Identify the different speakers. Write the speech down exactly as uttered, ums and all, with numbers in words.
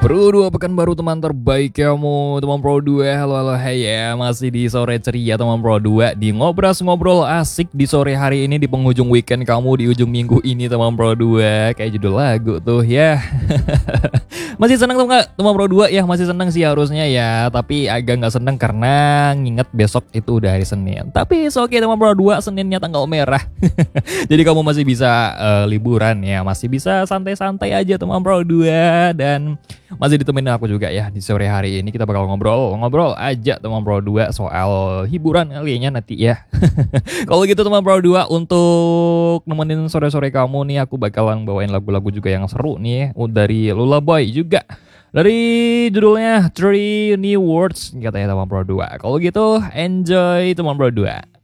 Speaker 1: Bro dua pekan baru teman terbaik kamu teman Pro dua. Halo halo hey ya, masih di sore ceria teman Pro dua, di ngobras ngobrol asik di sore hari ini, di penghujung weekend kamu, di ujung minggu ini teman Pro dua. Kayak judul lagu tuh ya. Masih seneng tuh nggak teman Pro dua ya? Masih seneng sih harusnya ya, tapi agak nggak seneng karena nginget besok itu udah hari Senin. Tapi oke okay, teman Pro dua, Seninnya tanggal merah. Jadi kamu masih bisa uh, liburan ya, masih bisa santai-santai aja teman Pro dua, dan masih ditemenin aku juga ya di sore hari ini. Kita bakal ngobrol-ngobrol aja teman Pro dua soal hiburan kalinya nanti ya. Kalau gitu teman Pro dua, untuk nemenin sore-sore kamu nih, aku bakalan bawain lagu-lagu juga yang seru nih dari Lullaby juga. Dari judulnya Three New Words katanya teman Pro dua. Kalau gitu enjoy teman Pro dua.